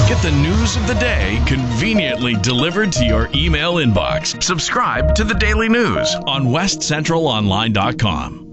Get the news of the day conveniently delivered to your email inbox. Subscribe to the Daily News on westcentralonline.com.